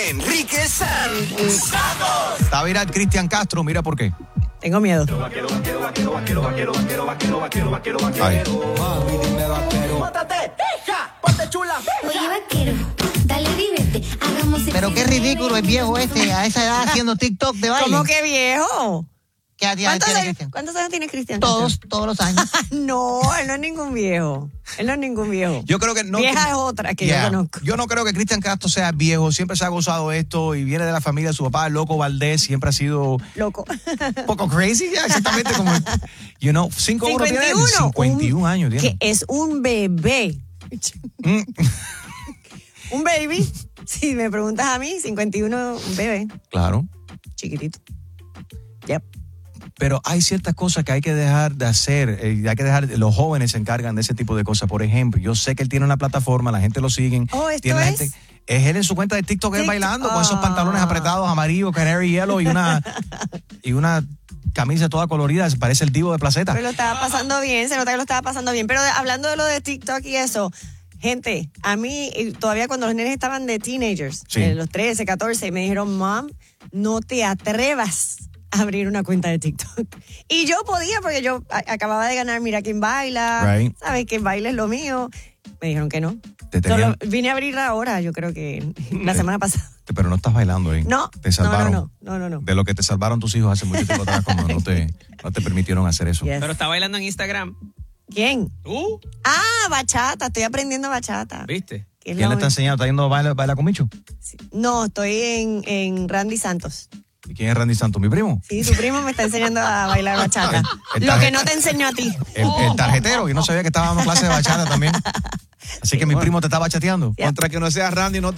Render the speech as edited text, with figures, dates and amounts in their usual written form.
Enrique Santos. Está viral Cristian Castro, mira por qué. Tengo miedo. Ay. Mátate, hija, ponte chula. Oye, vaquero, dale, vívete, hagamos el Pero qué ridículo el viejo a esa edad haciendo TikTok de baile. ¿Cómo que viejo? ¿Qué edad tiene Cristian? ¿Cuántos años tiene Cristian? Todos los años. No, él no es ningún viejo. Yo creo que no. Vieja es otra que yo conozco. Yo no creo que Cristian Castro sea viejo, siempre se ha gozado esto y viene de la familia de su papá, Loco Valdés, siempre ha sido loco. Un poco crazy, exactamente como, 5'1" tiene, 51 años tiene. Que es un bebé. Un baby. Si me preguntas a mí, 51, un bebé. Claro. Chiquitito. Yep. Pero hay ciertas cosas que hay que dejar de hacer, los jóvenes se encargan de ese tipo de cosas. Por ejemplo, yo sé que él tiene una plataforma, la gente lo sigue. ¿Esto es? Es él en su cuenta de TikTok, él bailando con esos pantalones apretados, amarillos, canary yellow y una camisa toda colorida, se parece el Divo de Placeta. Pero lo estaba pasando bien, se nota que lo estaba pasando bien. Pero hablando de lo de TikTok y eso, gente, a mí todavía cuando los nenes estaban de teenagers, los 13, 14, me dijeron, Mom, no te atrevas abrir una cuenta de TikTok. Y yo podía, porque yo acababa de ganar Mira Quién Baila, ¿sabes? Que baile es lo mío. Me dijeron que no. Solo vine a abrirla ahora, yo creo que la semana pasada. Pero no estás bailando ahí. No. Te salvaron. No. De lo que te salvaron tus hijos hace mucho tiempo atrás cuando no te permitieron hacer eso. Pero está bailando en Instagram. ¿Quién? Bachata. Estoy aprendiendo bachata. ¿Viste? ¿Quién le está enseñando? ¿Está yendo a bailar con Micho? Sí. No, estoy en Randy Santos. ¿Y quién es Randy Santos? ¿Mi primo? Sí, tu primo me está enseñando a bailar bachata. Lo que no te enseñó a ti. El tarjetero, yo no sabía que estaba dando clases de bachata también. Así que mi primo te está bachateando. Contra que no sea Randy, no